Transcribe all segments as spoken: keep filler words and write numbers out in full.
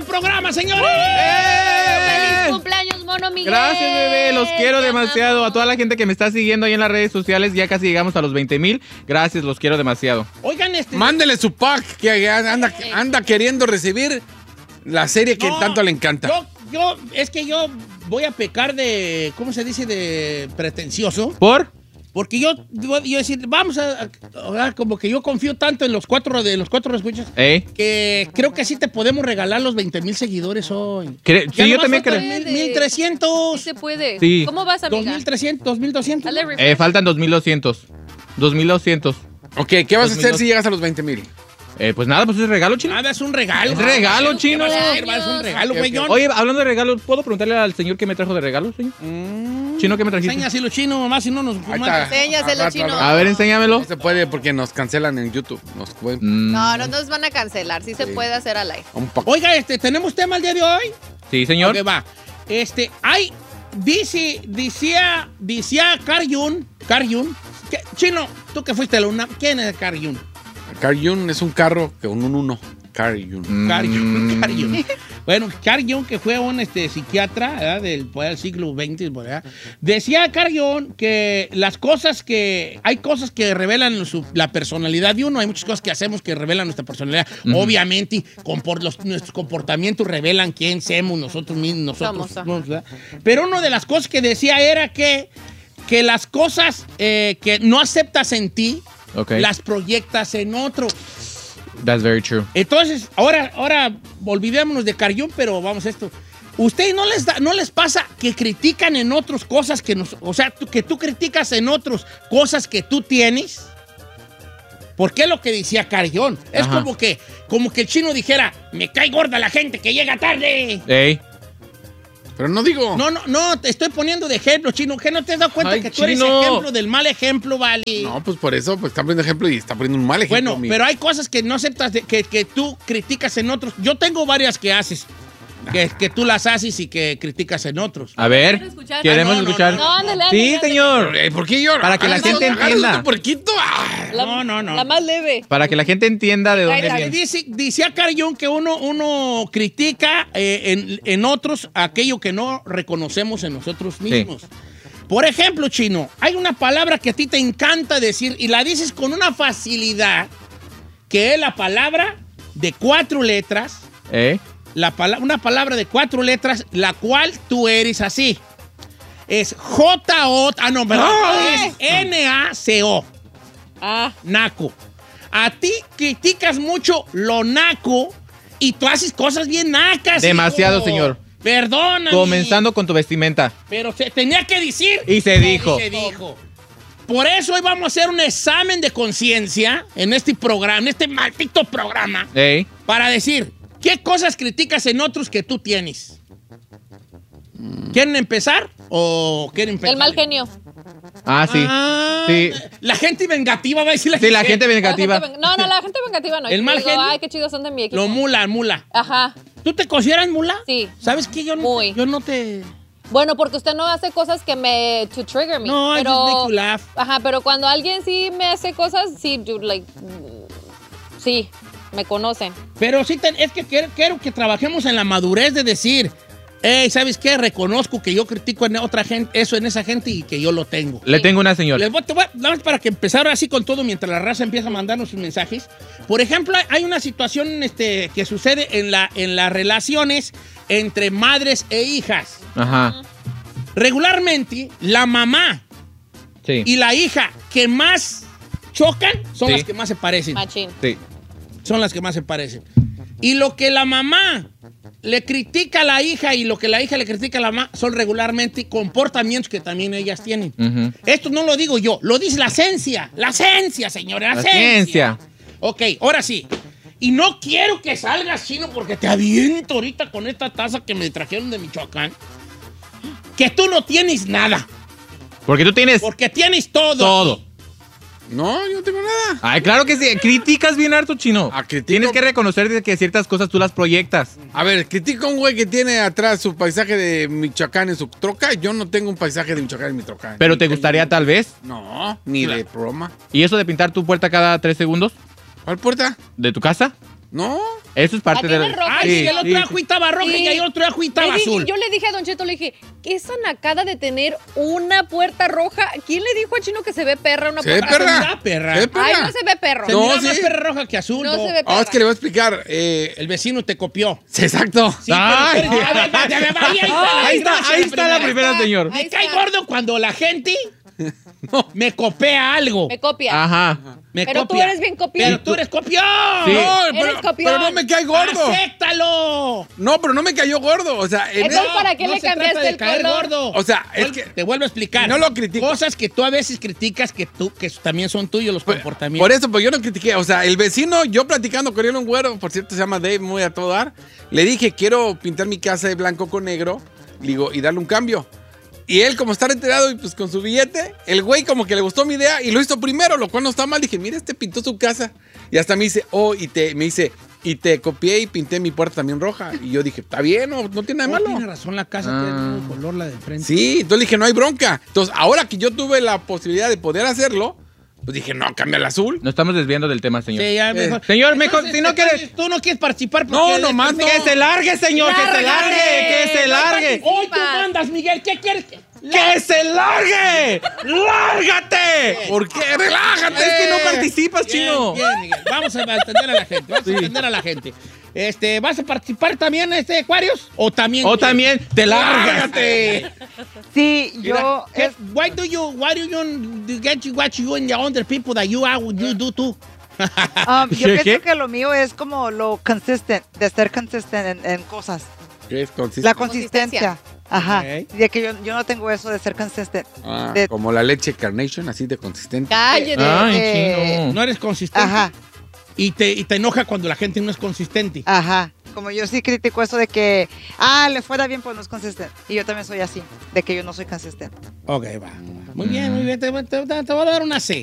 programa, señores. ¡Eh! ¡Feliz cumpleaños, Mono Miguel! Gracias, bebé. Los quiero demasiado. A toda la gente que me está siguiendo ahí en las redes sociales. Ya casi llegamos a los veinte mil. Gracias, los quiero demasiado. Oigan, este... Mándele su pack que anda, anda queriendo recibir la serie que No, tanto le encanta. Yo, yo, es que yo voy a pecar de, ¿cómo se dice? De pretencioso. ¿Por? Porque yo, yo, yo decir, vamos a, a, a, como que yo confío tanto en los cuatro de los cuatro escuchas ¿Eh? que creo que sí te podemos regalar los veinte mil seguidores hoy. Cre Ya sí, yo nomás también faltan creo. mil- mil trescientos. Sí se puede. Sí. ¿Cómo vas, dos amiga? mil trescientos, dos mil doscientos. Dale refresh. Eh, faltan dos mil doscientos. dos mil doscientos. Ok, ¿qué vas a Dos hacer mil si llegas a los veinte mil? Eh, pues nada, pues es regalo, chino. Nada, es un regalo. Es regalo, chino. ¿Qué vas a hacer? Va, Es un regalo, Ok, güey. ok. Oye, hablando de regalos, ¿puedo preguntarle al señor qué me trajo de regalo, señor? Mm, Chino, ¿qué me trajiste? enséñaselo, chino, mamá, si no nos... Ahí está. Enséñaselo, Al rato, chino. al rato. A ver, enséñamelo. No se puede porque nos cancelan en YouTube. Nos pueden... Mm, No, no nos van a cancelar. Sí se Sí. puede hacer al aire. un pa- Oiga, este, ¿tenemos tema el día de hoy? Sí, señor. Ok, va. Este, hay, dice, decía, decía Carl Jung, Carl Jung, que- Chino, tú que fuiste a la UNAM, ¿quién es Carl Jung? Carl Jung es un carro que un un uno. Carl Jung. Mm, Carl Jung, Carl Jung. Bueno, Carl Jung, que fue un este, psiquiatra, ¿verdad? Del, pues, del siglo veinte, ¿verdad? Decía Carl Jung que las cosas que... Hay cosas que revelan su- la personalidad de uno, hay muchas cosas que hacemos que revelan nuestra personalidad. Ujú. Obviamente, compor- los- nuestros comportamientos revelan quién somos nosotros mismos, nosotros Somos, ajá. mismos, ¿verdad? Pero una de las cosas que decía era que, que las cosas eh, que no aceptas en ti, Ok. las proyectas en otro. That's very true. Entonces, ahora, ahora olvidémonos de Carl Jung, pero vamos a esto. ¿Ustedes no les, da- no les pasa que critican en otros cosas que nos... O sea, tú- que tú criticas en otros cosas que tú tienes? ¿Por qué lo que decía Carl Jung? Es Ajá. como que, como que el chino dijera, me cae gorda la gente que llega tarde. Ey. Pero no digo. No, no, no, te estoy poniendo de ejemplo, chino. ¿Qué no te has dado cuenta Ay, que tú eres Chino. ejemplo del mal ejemplo, vale? No, pues por eso, pues está poniendo ejemplo y está poniendo un mal ejemplo. Bueno, mi- pero hay cosas que no aceptas, de- que, que tú criticas en otros. Yo tengo varias que haces, que, que tú las haces y que criticas en otros. A ver, ¿Quieres escuchar? queremos Ah, no, no, escuchar. No, ándale, ándale, Sí, ándale. señor. Eh, ¿Por qué llora? Para que la Ah, gente no, agárrate entienda. tu puerquito. Ah. La- No, no, no. La más leve. Para que la gente entienda de dónde Ay, ay, viene. Dice, decía Carl Jung que uno, uno critica eh, en, en otros aquello que no reconocemos en nosotros mismos. Por ejemplo, chino, hay una palabra que a ti te encanta decir y la dices con una facilidad, que es la palabra de cuatro letras, ¿Eh? la pala- una palabra de cuatro letras, la cual tú eres así. Es J O, ah, no, perdón, es N A C O. Ah, Naco. A ti criticas mucho lo naco y tú haces cosas bien nacas. Demasiado, hijo. señor. Perdóname. Comenzando con tu vestimenta. Pero se tenía que decir. Y se dijo. Y se dijo. Por eso hoy vamos a hacer un examen de conciencia en este programa, en este maldito programa, ¿Eh? para decir qué cosas criticas en otros que tú tienes. ¿Quieren empezar o quieren empezar? el mal genio. Ah, sí. Ah, Sí. La gente vengativa va a decir la Sí, la gente La vengativa. gente ven- No, no, la gente vengativa no. ¿El Yo mal digo, genio? Ay, qué chidos son de mi equipo. Lo mula, mula. Ajá. ¿Tú te consideras mula? Sí. ¿Sabes qué? Yo no, Muy. yo no te... Bueno, porque usted no hace cosas que me... to trigger me. No, I pero... just make you laugh. Ajá, pero cuando alguien sí me hace cosas, sí, dude, like... mm, sí, me conocen. Pero sí, te- es que quiero, quiero que trabajemos en la madurez de decir, hey, ¿sabes qué? Reconozco que yo critico en otra gente, eso en esa gente y que yo lo tengo. Le tengo una señora. Les voy, te voy a- nada más para que empezar así con todo mientras la raza empieza a mandarnos sus mensajes. Por ejemplo, hay una situación este, que sucede en, la, en las relaciones entre madres e hijas. Ajá. Regularmente, la mamá Sí. y la hija que más chocan son Sí. las que más se parecen. Machín. Sí. Son las que más se parecen. Y lo que la mamá le critica a la hija y lo que la hija le critica a la mamá son regularmente comportamientos que también ellas tienen. Ujú. Esto no lo digo yo, lo dice la ciencia. La ciencia, señora, la, La ciencia. ciencia. Ok, ahora sí. Y no quiero que salgas, chino, porque te aviento ahorita con esta taza que me trajeron de Michoacán. Que tú no tienes nada, Porque tú tienes porque tienes todo. todo. aquí. No, yo no tengo nada. Ay, claro que sí. Criticas bien harto, chino. Ah, critico. Tienes que reconocer de que ciertas cosas tú las proyectas. A ver, critica a un güey que tiene atrás su paisaje de Michoacán en su troca. Yo no tengo un paisaje de Michoacán en mi troca. Pero Ni te tengo- gustaría tal vez. No, ni de broma. ¿Y eso de pintar tu puerta cada tres segundos ¿Cuál puerta? de tu casa? No. Eso es parte Aquí de en la... el rojo. Ay, Sí, el otro sí, ajo estaba roja Sí. y el otro ajo estaba Le dije- azul. Yo le dije a Don Cheto, le dije, ¿qué esa nacada de tener una puerta roja? ¿Quién le dijo a Chino que se ve perra una Se ve puerta perra. Se mira perra. Se ve perra. Ay, no se ve perro. Se No, mira más sí. perra roja que azul. No no. se ve perra. Ah, es que le voy a explicar. Eh, El vecino te copió. sí, exacto. Sí, Ay. pero, pero- a ver, a ver, a ver, ahí está, la Ahí está, desgracia, ahí está la primera, señor. Me Ahí cae está. gordo cuando la gente me copia algo. Me copia. Ajá. Me Pero tú copia. eres bien copión. Pero tú eres copión. Sí. No, Eres pero, copión. pero no me cae gordo. ¡Acéptalo! No, pero no me cayó gordo. O sea, en Entonces, el- ¿para qué no le se cambiaste trata de el caer color? gordo. O sea, es Vuel- que- Te vuelvo a explicar. No lo critico. Cosas que tú a veces criticas que tú que también son tuyos los Por, comportamientos. por eso, pues yo no critiqué. O sea, el vecino, yo platicando con él, un güero, por cierto, se llama Dave, muy a todo dar. Le dije, quiero pintar mi casa de blanco con negro, digo, y darle un cambio. Y él, como está enterado y pues con su billete, el güey como que le gustó mi idea y lo hizo primero, lo cual no está mal. Dije, mira, este pintó su casa. Y hasta me dice, oh, y te, me dice, y te copié y pinté mi puerta también roja. Y yo dije, está bien, no, no tiene nada de No, malo. tiene razón, la casa Ah. tiene el mismo color, la del frente. Sí, entonces dije, no hay bronca. Entonces, ahora que yo tuve la posibilidad de poder hacerlo, pues dije, no, cambia el azul. Nos estamos desviando del tema, señor. Sí, ya Eh, mejor. señor, mejor, Entonces, si no entonces, quieres- Tú no quieres participar porque... No, nomás no. ¡Que se largue, señor! ¡Que se largue! ¡Que se largue! Hoy tú mandas, Miguel. ¿Qué quieres? ¡Que se largue! ¡Lárgate! ¿Por qué? ¡Relájate! Es que no participas, Bien, chino. bien, Miguel. Vamos a atender a la gente. Vamos a atender a la gente. Este, ¿vas a participar también, este, Aquarius? ¿O también? O también, te largas. ¡Lárgate! Sí, Mira, yo. ¿qué- es- why do you, why do you get you, what you and the other people that you are, you do too? um, yo ¿Qué, pienso qué? que lo mío es como lo consistent, de ser consistent en, en cosas. ¿Qué es consistente? La consistencia. Ajá. Ok. De que yo, yo no tengo eso de ser consistent. Ah, de- como la leche Carnation, así de consistente. Cállate. Ay, Eh, chino. No eres consistente. Ajá, Y te, y te enoja cuando la gente no es consistente. ajá. Como yo sí critico eso de que, ah, le fuera bien, pues no es consistente. Y yo también soy así, de que yo no soy consistente. Ok, va. Muy bien, muy bien. Te, te- te- te voy a dar una C.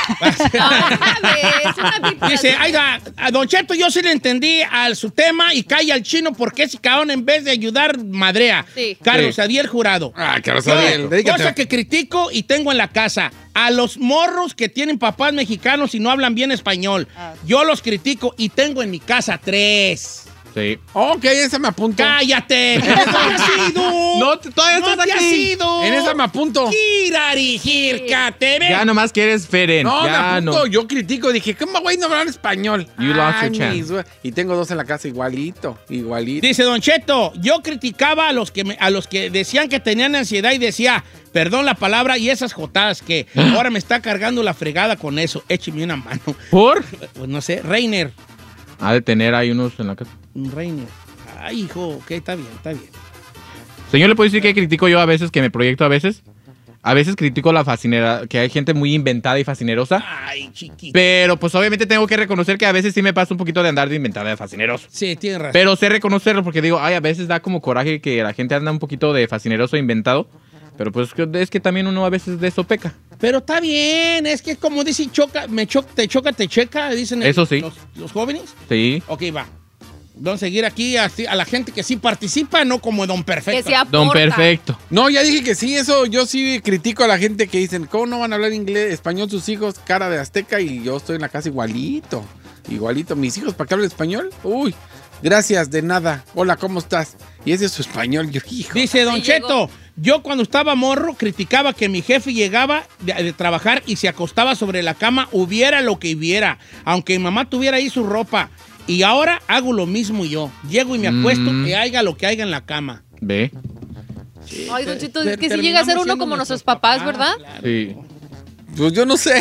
Ah, ves, una pipa. Dice, ay, a, a Don Cheto yo sí le entendí al su tema y calla al chino porque ese cabrón en vez de ayudar madrea. Sí. Carlos Sí. Adiel Jurado. Ah, Carlos Yo, Adiel, dedícate. cosa que critico y tengo en la casa. A los morros que tienen papás mexicanos y no hablan bien español. Ah. Yo los critico y tengo en mi casa tres. Sí. Ok, esa me apunto. ¡Cállate! ¡Que no te has ido! No, t- todavía ¡No estás te has aquí. ido! En esa me apunto. ¡Kirarijircate! ven. Ya nomás quieres Feren. No, me ya apunto. no. Yo critico. Dije, ¿cómo güey no hablan español? You lost Ay, your chance. mis güey. Y tengo dos en la casa igualito. Igualito. Dice Don Cheto, yo criticaba a los que me- a los que decían que tenían ansiedad y decía, perdón la palabra, y esas jotadas que ahora me está cargando la fregada con eso. Écheme una mano. ¿Por? Pues no sé, Reiner. Ha de tener ahí unos en la casa. Un Reiner. Ay, hijo, ok, está bien, está bien. Señor, ¿le puedo decir que critico yo a veces, que me proyecto a veces? A veces critico la fascinera, que hay gente muy inventada y fascinerosa. Ay, chiquito. Pero pues obviamente tengo que reconocer que a veces sí me pasa un poquito de andar de inventada de fascineroso. Sí, tienes razón. Pero sé reconocerlo porque digo, ay, a veces da como coraje que la gente anda un poquito de fascineroso e inventado. Pero pues es que también uno a veces de eso peca. Pero está bien, es que como dicen, choca, me choca, te choca, te checa, dicen el- Eso sí. los, los jóvenes. Sí. Ok, va. Vamos a seguir aquí a, a la gente que sí participa, no como Don Perfecto. Que se aporta. Don Perfecto. No, ya dije que sí, eso yo sí critico a la gente que dicen, ¿cómo no van a hablar inglés, español sus hijos, cara de azteca? Y yo estoy en la casa igualito, igualito. ¿Mis hijos para qué hablan español? Uy, gracias, de nada. Hola, ¿cómo estás? Y ese es su español, yo, hijo. Dice Don Ahí Cheto, llegó. yo cuando estaba morro criticaba que mi jefe llegaba de, de trabajar y se acostaba sobre la cama, hubiera lo que hubiera, aunque mi mamá tuviera ahí su ropa. Y ahora hago lo mismo yo. Llego y me acuesto, Mm. que haya lo que haya en la cama. Ve. Ay, Don Cheto, es Ter- que si llega a ser terminamos uno siendo como nuestros nuestros papás, ¿verdad? claro. Sí. Pues yo no sé.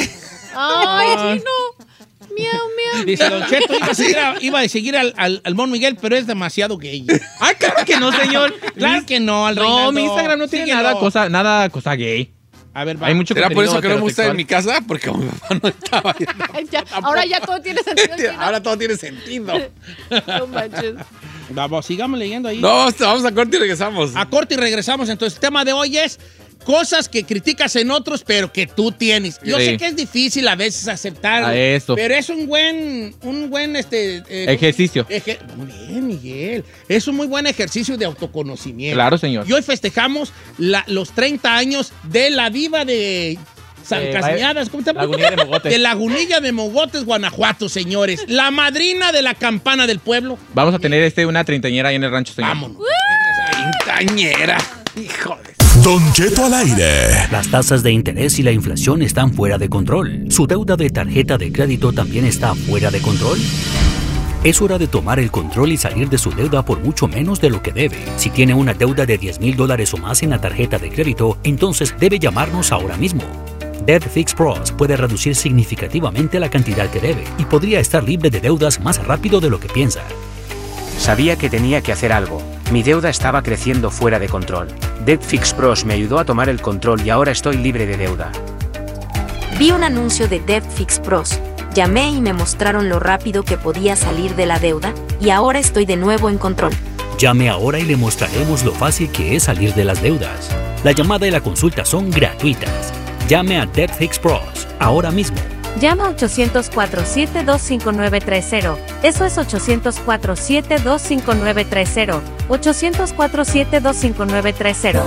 Ay, chino. Miau, miau. Dice Don Cheto, iba a seguir, a, iba a seguir al, al, al Mon Miguel, pero es demasiado gay. Ay, claro que no, señor. Claro que no, al No, Reinaldo. mi Instagram no tiene Síguelo. nada cosa, nada cosa gay. A ver, va. Hay mucho ¿Será por eso que no me gusta heterosexual. en mi casa? Porque como mi papá no estaba ahí. Ay, ya, ahora ya todo tiene sentido. chino. Ahora todo tiene sentido. No manches. Vamos, sigamos leyendo ahí. No, vamos a corte y regresamos. A corte y regresamos. Entonces, el tema de hoy es cosas que criticas en otros, pero que tú tienes. Yo Sí. sé que es difícil a veces aceptarlo. A eso. Pero es un buen, un buen este, eh, Ejercicio. eje- muy bien, Miguel. Es un muy buen ejercicio de autoconocimiento. Claro, señor. Y hoy festejamos la- los treinta años de la diva de San Eh, Cañadas, ¿cómo se llama? Lagunilla de Mogotes. De Lagunilla de Mogotes, Guanajuato, señores. La madrina de la campana del pueblo. Vamos a tener este una treintañera ahí en el rancho, señor. Vámonos. Quintañera. Híjole. Don Cheto al aire. Las tasas de interés y la inflación están fuera de control. ¿Su deuda de tarjeta de crédito también está fuera de control? Es hora de tomar el control y salir de su deuda por mucho menos de lo que debe. Si tiene una deuda de diez mil dólares o más en la tarjeta de crédito, entonces debe llamarnos ahora mismo. Debt Fix Pros puede reducir significativamente la cantidad que debe y podría estar libre de deudas más rápido de lo que piensa. Sabía que tenía que hacer algo. Mi deuda estaba creciendo fuera de control. Debt Fix Pros me ayudó a tomar el control y ahora estoy libre de deuda. Vi un anuncio de Debt Fix Pros. Llamé y me mostraron lo rápido que podía salir de la deuda y ahora estoy de nuevo en control. Llame ahora y le mostraremos lo fácil que es salir de las deudas. La llamada y la consulta son gratuitas. Llame a Debt Fix Pros ahora mismo. Llama a ochocientos cuatro siete dos cinco nueve tres cero. Eso es ochocientos cuatro siete dos cinco nueve tres cero. ochocientos cuatro siete dos cinco nueve tres cero.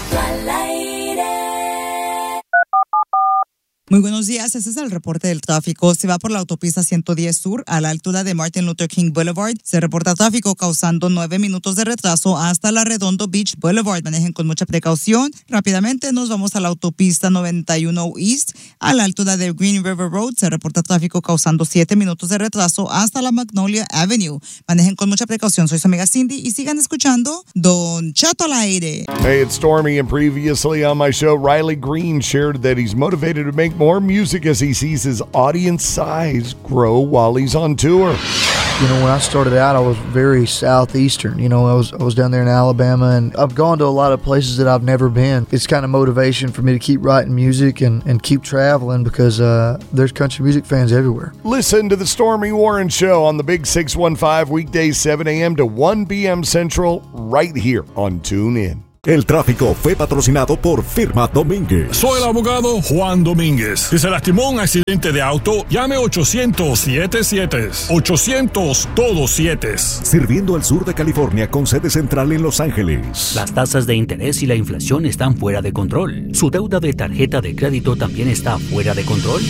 Muy buenos días, este es el reporte del tráfico. Se va por la autopista ciento diez Sur a la altura de Martin Luther King Boulevard. Se reporta tráfico causando nueve minutos de retraso hasta la Redondo Beach Boulevard. Manejen con mucha precaución. Rápidamente nos vamos a la autopista noventa y uno East a la altura de Green River Road. Se reporta tráfico causando siete minutos de retraso hasta la Magnolia Avenue. Manejen con mucha precaución. Soy su amiga Cindy y sigan escuchando Don Cheto al aire. Hey, it's Stormy, and previously on my show, Riley Green shared that he's motivated to make more music as he sees his audience size grow while he's on tour. You know, when I started out, I was very southeastern. You know, I was I was down there in Alabama, and I've gone to a lot of places that I've never been. It's kind of motivation for me to keep writing music and, and keep traveling because uh, there's country music fans everywhere. Listen to the Stormy Warren Show on the Big six one five weekdays seven a.m. to one p.m. Central right here on TuneIn. El tráfico fue patrocinado por Firma Domínguez. Soy el abogado Juan Domínguez. Si se lastimó en un accidente de auto, llame ochocientos siete siete. ochocientos todos siete. Sirviendo al sur de California con sede central en Los Ángeles. Las tasas de interés y la inflación están fuera de control. ¿Su deuda de tarjeta de crédito también está fuera de control?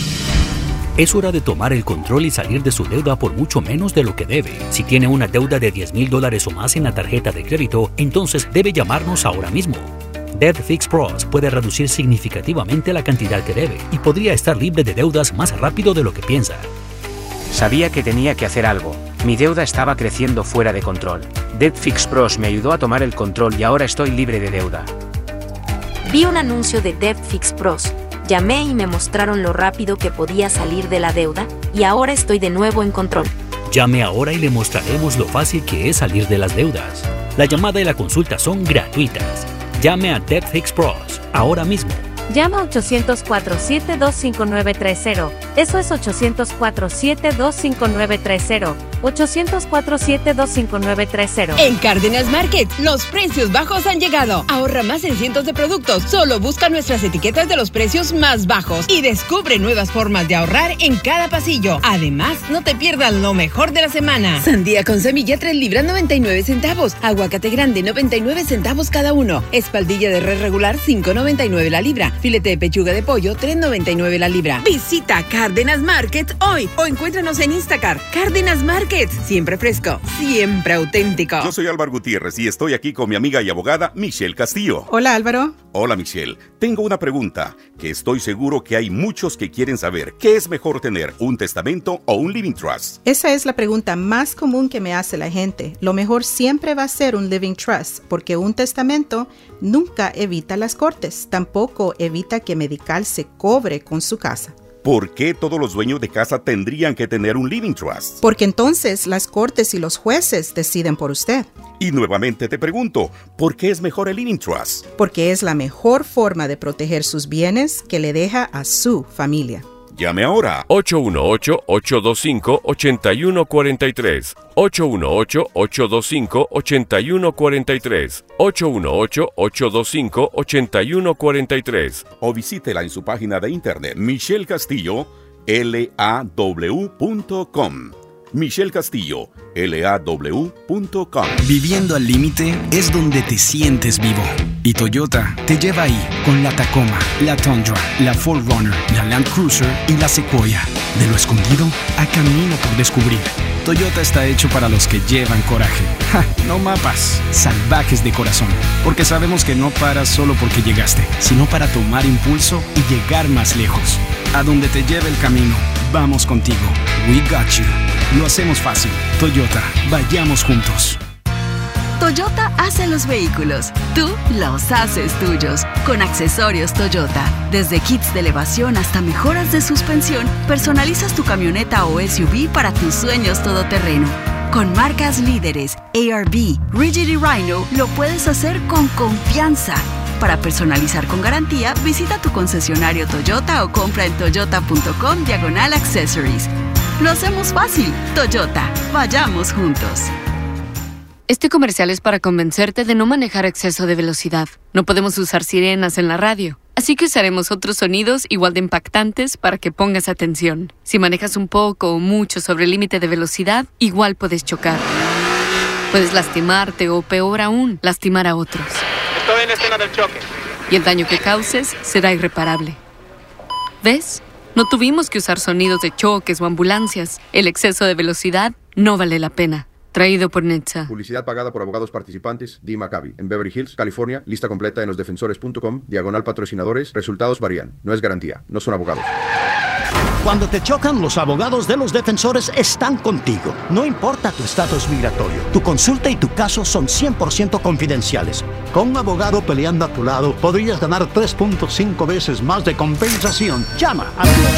Es hora de tomar el control y salir de su deuda por mucho menos de lo que debe. Si tiene una deuda de diez mil dólares o más en la tarjeta de crédito, entonces debe llamarnos ahora mismo. Debt Fix Pros puede reducir significativamente la cantidad que debe y podría estar libre de deudas más rápido de lo que piensa. Sabía que tenía que hacer algo. Mi deuda estaba creciendo fuera de control. Debt Fix Pros me ayudó a tomar el control y ahora estoy libre de deuda. Vi un anuncio de Debt Fix Pros. Llamé y me mostraron lo rápido que podía salir de la deuda y ahora estoy de nuevo en control. Llame ahora y le mostraremos lo fácil que es salir de las deudas. La llamada y la consulta son gratuitas. Llame a Debt Fix Pros ahora mismo. Llama a ochocientos cuatro siete dos cinco nueve tres cero. Eso es ochocientos cuatro siete dos cinco nueve tres cero. ochocientos cuatro siete dos cinco nueve tres cero. En Cárdenas Market, los precios bajos han llegado. Ahorra más en cientos de productos. Solo busca nuestras etiquetas de los precios más bajos y descubre nuevas formas de ahorrar en cada pasillo. Además, no te pierdas lo mejor de la semana. Sandía con semilla tres libras noventa y nueve centavos. Aguacate grande noventa y nueve centavos cada uno. Espaldilla de res regular cinco noventa y nueve la libra. Filete de pechuga de pollo tres noventa y nueve la libra. Visita Cárdenas Market hoy o encuéntranos en Instacart. Cárdenas Market, siempre fresco, siempre auténtico. Yo soy Álvaro Gutiérrez y estoy aquí con mi amiga y abogada Michelle Castillo. Hola, Álvaro. Hola, Michelle. Tengo una pregunta que estoy seguro que hay muchos que quieren saber. ¿Qué es mejor tener, un testamento o un living trust? Esa es la pregunta más común que me hace la gente. Lo mejor siempre va a ser un living trust, porque un testamento nunca evita las cortes, tampoco evita que Medical se cobre con su casa. ¿Por qué todos los dueños de casa tendrían que tener un living trust? Porque entonces las cortes y los jueces deciden por usted. Y nuevamente te pregunto, ¿por qué es mejor el living trust? Porque es la mejor forma de proteger sus bienes que le deja a su familia. Llame ahora. ocho uno ocho, ocho dos cinco, ocho uno cuatro tres. ocho uno ocho, ocho dos cinco, ocho uno cuatro tres. ocho uno ocho, ocho dos cinco, ocho uno cuatro tres. O visítela en su página de internet michelle castillo law punto com. Michelle Castillo, L A W punto com. Viviendo al límite es donde te sientes vivo. Y Toyota te lleva ahí con la Tacoma, la Tundra, la four runner, la Land Cruiser y la Sequoia. De lo escondido a camino por descubrir. Toyota está hecho para los que llevan coraje. ¡Ja! No mapas, salvajes de corazón. Porque sabemos que no paras solo porque llegaste, sino para tomar impulso y llegar más lejos. A donde te lleve el camino, vamos contigo. We got you. Lo hacemos fácil. Toyota, vayamos juntos. Toyota hace los vehículos, tú los haces tuyos. Con accesorios Toyota, desde kits de elevación hasta mejoras de suspensión, personalizas tu camioneta o S U V para tus sueños todoterreno. Con marcas líderes, A R B, Rigid y Rhino, lo puedes hacer con confianza. Para personalizar con garantía, visita tu concesionario Toyota o compra en toyota punto com diagonal accessories. Lo hacemos fácil. Toyota, vayamos juntos. Este comercial es para convencerte de no manejar a exceso de velocidad. No podemos usar sirenas en la radio, así que usaremos otros sonidos igual de impactantes para que pongas atención. Si manejas un poco o mucho sobre el límite de velocidad, igual puedes chocar. Puedes lastimarte o, peor aún, lastimar a otros. Estoy en escena del choque. Y el daño que causes será irreparable. ¿Ves? No tuvimos que usar sonidos de choques o ambulancias. El exceso de velocidad no vale la pena. Traído por Netza. Publicidad pagada por abogados participantes. Dee Maccabi. En Beverly Hills, California. Lista completa en los defensores punto com. Diagonal patrocinadores. Resultados varían. No es garantía. No son abogados. Cuando te chocan, los abogados de los defensores están contigo. No importa tu estatus migratorio. Tu consulta y tu caso son cien por ciento confidenciales. Con un abogado peleando a tu lado, podrías ganar tres punto cinco veces más de compensación. Llama al